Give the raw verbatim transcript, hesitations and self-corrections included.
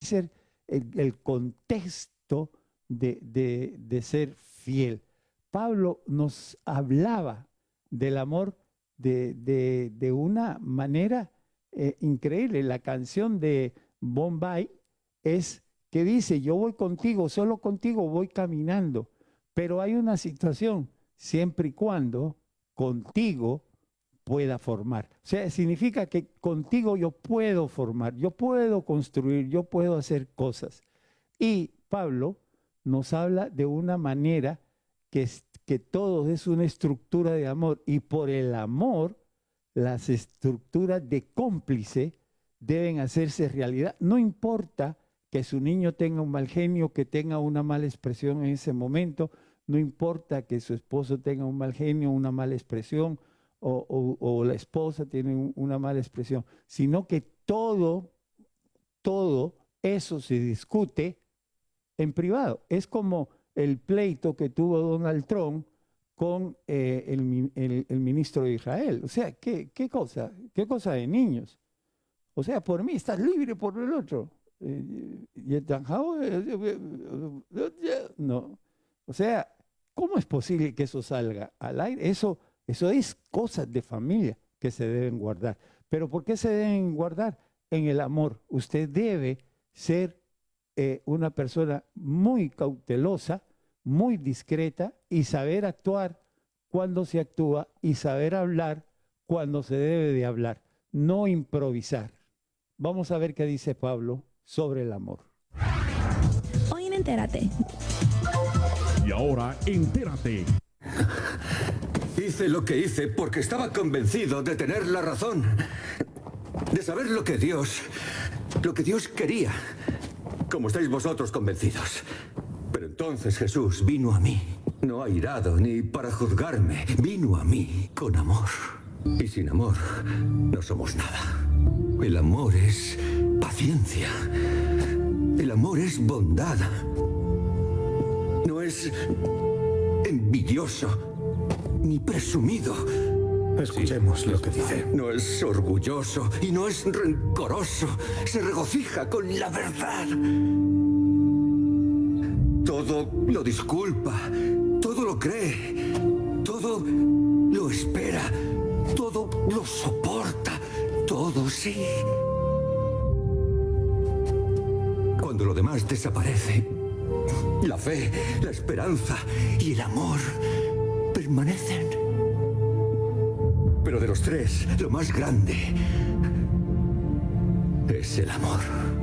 ser el, el contexto de, de, de ser fiel. Pablo nos hablaba del amor de, de, de una manera eh, increíble. La canción de Bombay es que dice, yo voy contigo, solo contigo voy caminando, pero hay una situación, siempre y cuando contigo pueda formar. O sea, significa que contigo yo puedo formar, yo puedo construir, yo puedo hacer cosas. Y Pablo nos habla de una manera que, es, que todo es una estructura de amor, y por el amor las estructuras de cómplice deben hacerse realidad. No importa que su niño tenga un mal genio, que tenga una mala expresión en ese momento, no importa que su esposo tenga un mal genio, una mala expresión, o, o, o la esposa tiene una mala expresión, sino que todo, todo eso se discute en privado. Es como el pleito que tuvo Donald Trump con eh, el, el, el ministro de Israel. O sea, ¿qué, qué cosa? ¿Qué cosa de niños? O sea, por mí estás libre, por el otro. No. O sea, ¿cómo es posible que eso salga al aire? Eso, eso es cosas de familia que se deben guardar. ¿Pero por qué se deben guardar? En el amor. Usted debe ser eh, una persona muy cautelosa, muy discreta, y saber actuar cuando se actúa y saber hablar cuando se debe de hablar. No improvisar. Vamos a ver qué dice Pablo sobre el amor. Hoy en Entérate. Y ahora, entérate. Hice lo que hice porque estaba convencido de tener la razón, de saber lo que Dios, lo que Dios quería, como estáis vosotros convencidos. Pero entonces Jesús vino a mí, no airado ni para juzgarme, vino a mí con amor. Y sin amor no somos nada. El amor es paciencia. El amor es bondad. No es envidioso ni presumido. Escuchemos lo que dice. No es orgulloso y no es rencoroso. Se regocija con la verdad. Todo lo disculpa, todo lo cree, todo lo espera, todo lo soporta, todo sí. Cuando lo demás desaparece, la fe, la esperanza y el amor permanecen. Pero de los tres, lo más grande es el amor.